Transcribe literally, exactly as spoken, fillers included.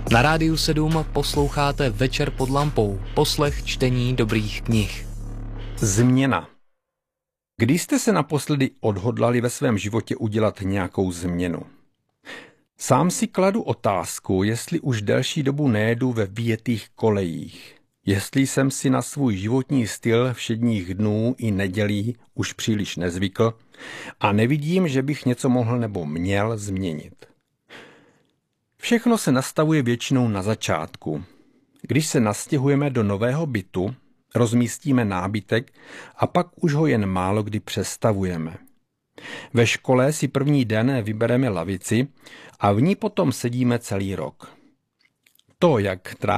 Na Rádiu sedm posloucháte Večer pod lampou, poslech čtení dobrých knih. Změna. Kdy jste se naposledy odhodlali ve svém životě udělat nějakou změnu? Sám si kladu otázku, jestli už delší dobu nejedu ve vyjetých kolejích. Jestli jsem si na svůj životní styl všedních dnů i nedělí už příliš nezvykl a nevidím, že bych něco mohl nebo měl změnit. Všechno se nastavuje většinou na začátku. Když se nastěhujeme do nového bytu, rozmístíme nábytek a pak už ho jen málo kdy přestavujeme. Ve škole si první den vybereme lavici a v ní potom sedíme celý rok. To, jak